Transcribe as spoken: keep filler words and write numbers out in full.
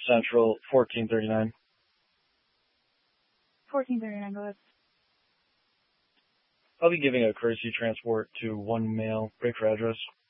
Central, fourteen thirty-nine. fourteen thirty-nine, go ahead. I'll be giving a courtesy transport to one male. Break for address.